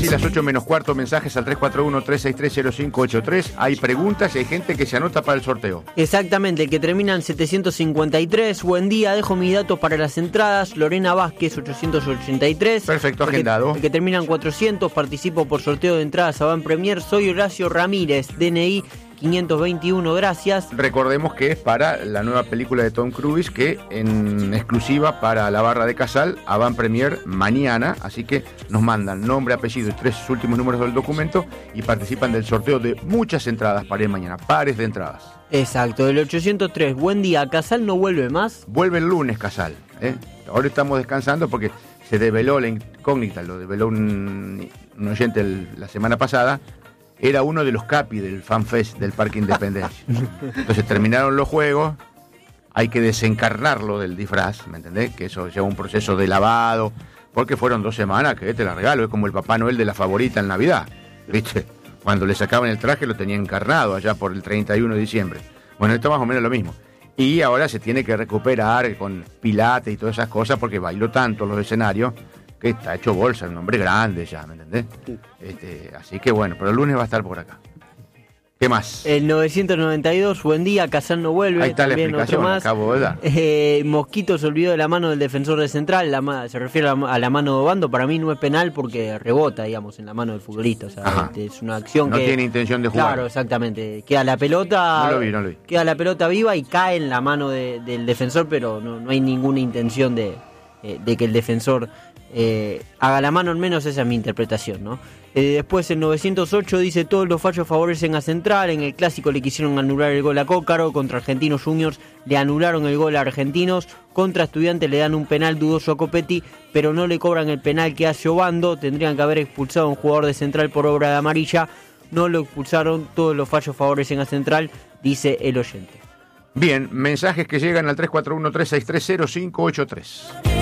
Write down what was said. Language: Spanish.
Casi las 8 menos cuarto, mensajes al 341-363-0583. Hay preguntas y hay gente que se anota para el sorteo. Exactamente, el que termina en 753. Buen día, dejo mis datos para las entradas. Lorena Vázquez, 883. Perfecto, agendado. El que termina en 400, participo por sorteo de entradas a Van Premier. Soy Horacio Ramírez, DNI 521, gracias. Recordemos que es para la nueva película de Tom Cruise, que en exclusiva para la barra de Casal, Avant Premier mañana, así que nos mandan nombre, apellido y 3 últimos números del documento y participan del sorteo de muchas entradas para ir mañana, pares de entradas. Exacto, el 803, buen día, ¿Casal no vuelve más? Vuelve el lunes Casal, Ahora estamos descansando porque se develó la incógnita, lo develó un oyente la semana pasada. Era uno de los capis del FanFest del Parque Independencia. Entonces terminaron los juegos, hay que desencarnarlo del disfraz, ¿me entendés? Que eso lleva un proceso de lavado, porque fueron 2 semanas que te la regalo, es como el Papá Noel de la Favorita en Navidad, ¿viste? Cuando le sacaban el traje lo tenía encarnado allá por el 31 de diciembre. Bueno, esto más o menos lo mismo. Y ahora se tiene que recuperar con pilates y todas esas cosas, porque bailó tanto los escenarios, que está hecho bolsa, un hombre grande ya, ¿me entendés? Así que bueno, pero el lunes va a estar por acá. ¿Qué más? El 992, buen día, Casal no vuelve. Ahí está también la explicación, otro más. acabo de dar. Mosquito se olvidó de la mano del defensor de Central, se refiere a la mano de Obando. Para mí no es penal porque rebota, digamos, en la mano del futbolista. O sea, es una acción no que... No tiene intención de jugar. Claro, exactamente. Queda la pelota... No lo vi. Queda la pelota viva y cae en la mano del defensor, pero no hay ninguna intención de que el defensor... haga la mano, al menos esa es mi interpretación, ¿no? Después el 908 dice: todos los fallos favorecen a Central. En el clásico le quisieron anular el gol a Cócaro, contra Argentinos Juniors le anularon el gol a Argentinos, contra Estudiantes le dan un penal dudoso a Copetti, pero no le cobran el penal que hace Obando. Tendrían que haber expulsado a un jugador de Central por obra de amarilla, no lo expulsaron. Todos los fallos favorecen a Central, dice el oyente. Bien, mensajes que llegan al 341-363-0583.